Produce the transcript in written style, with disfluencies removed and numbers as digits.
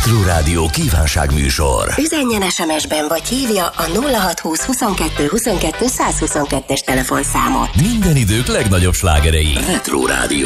Retro Rádió kívánságműsor. Üzenjen SMS-ben vagy hívja a 0620 22 22 122-es telefonszámot. Minden idők legnagyobb slágerei. Retro Rádió.